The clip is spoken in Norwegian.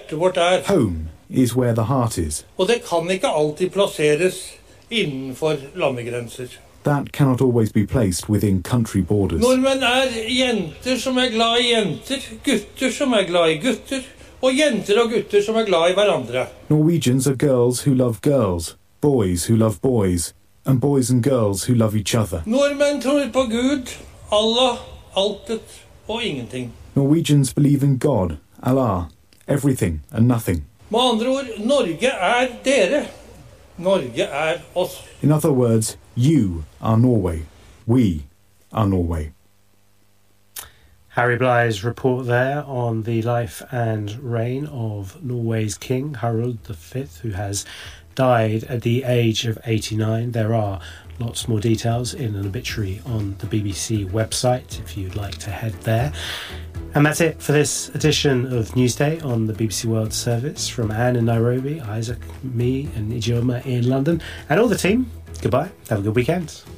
Vårt Home is where the heart is. Og det kan ikke alltid plasseres innenfor landegrenser. That cannot always be placed within country borders. Nordmenn jenter som glad I jenter, gutter som glad I gutter, og jenter og gutter som glad I hverandre. Norwegians are girls who love girls, boys who love boys, and boys and girls who love each other. Nordmenn tror på Gud, Allah, altet og ingenting. Norwegians believe in God, Allah, everything and nothing. Med andre ord, Norge dere. Norge oss. In other words, you are Norway. We are Norway. Harry Bly's report there on the life and reign of Norway's king, Harald V, who has died at the age of 89. There are lots more details in an obituary on the BBC website if you'd like to head there. And that's it for this edition of Newsday on the BBC World Service. From Anne in Nairobi, Isaac, me and Ijoma in London, and all the team, goodbye. Have a good weekend.